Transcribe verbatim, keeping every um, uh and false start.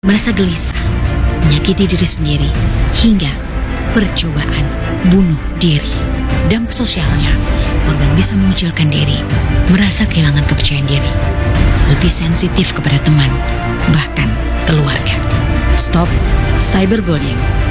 merasa gelisah, menyakiti diri sendiri, hingga percobaan bunuh diri. Dampak sosialnya, korban bisa mengucilkan diri, merasa kehilangan kepercayaan diri, lebih sensitif kepada teman, bahkan keluarga. Stop cyberbullying.